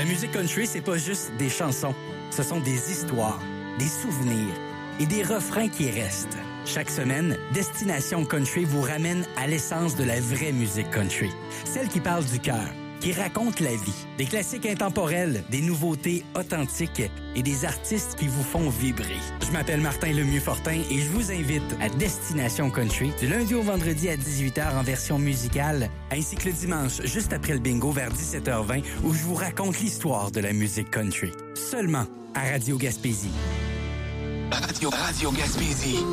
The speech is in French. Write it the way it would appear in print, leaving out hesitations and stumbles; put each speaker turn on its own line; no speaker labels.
La musique country, c'est pas juste des chansons. Ce sont des histoires, des souvenirs et des refrains qui restent. Chaque semaine, Destination Country vous ramène à l'essence de la vraie musique country. Celle qui parle du cœur, qui raconte la vie. Des classiques intemporels, des nouveautés authentiques et des artistes qui vous font vibrer. Je m'appelle Martin Lemieux-Fortin et je vous invite à Destination Country du lundi au vendredi à 18h en version musicale, ainsi que le dimanche juste après le bingo vers 17h20 où je vous raconte l'histoire de la musique country. Seulement à Radio Gaspésie.
Radio Gaspésie.